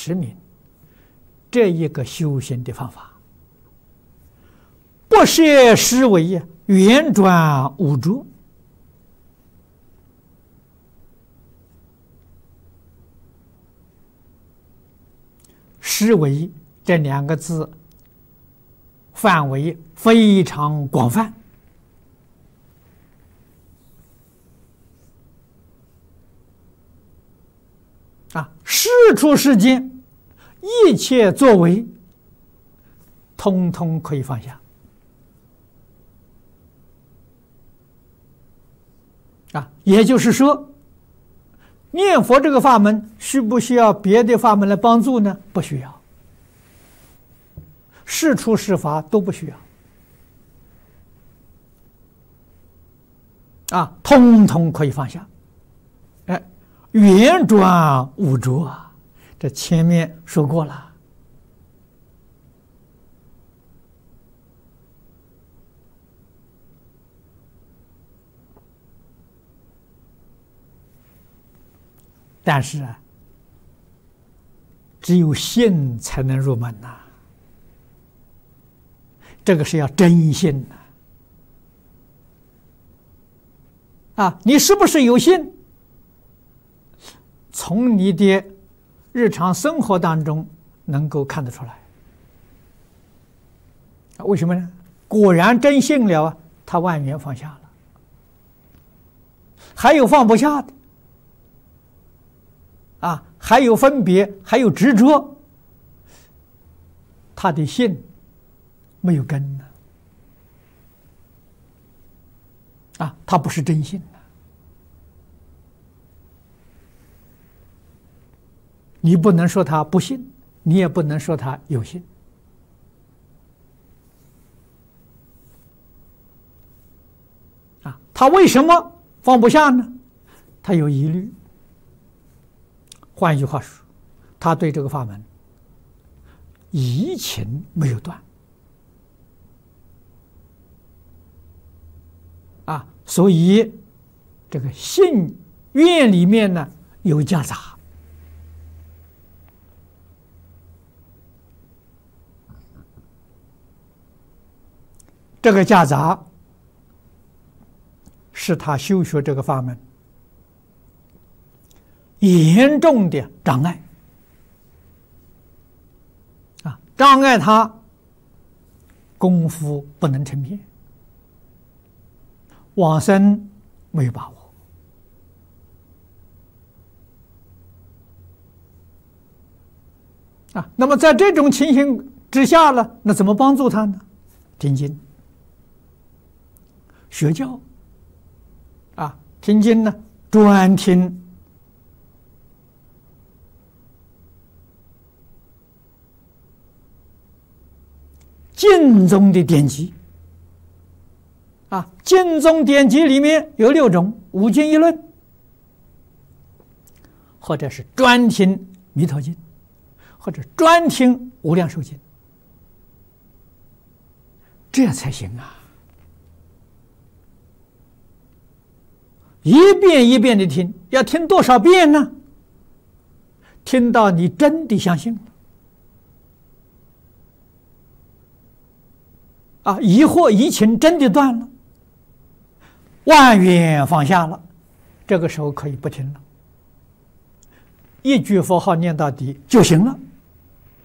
持名这一个修行的方法。不设施为圆转无着，施为这2个字范围非常广泛事出世间一切作为通通可以放下也就是说，念佛这个法门需不需要别的法门来帮助呢？不需要，事出事法都不需要通通可以放下。圆转无着这前面说过了。但是只有信才能入门这个是要真信你是不是有信？从你的日常生活当中能够看得出来。为什么呢？果然真信了他万缘放下了。还有放不下的还有分别，还有执着，他的信没有根他不是真信你不能说他不信，你也不能说他有信他为什么放不下呢？他有疑虑。换一句话说，他对这个法门疑情没有断所以这个信愿里面呢有夹杂。这个夹杂是他修学这个法门严重的障碍障碍他功夫不能成片，往生没有把握那么在这种情形之下呢，那怎么帮助他呢？听经学教听经呢专听净宗的典籍净宗典籍里面有6种五经一论，或者是专听弥陀经，或者专听无量寿经，这才行一遍一遍的听，要听多少遍呢？听到你真的相信了疑惑疑情真的断了，万缘放下了，这个时候可以不听了，一句佛号念到底就行了。